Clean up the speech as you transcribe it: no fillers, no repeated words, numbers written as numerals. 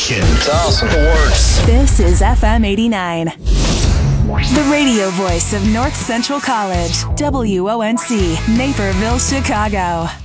station. It's awesome. It works. This is FM 89. The radio voice of North Central College, WONC, Naperville, Chicago.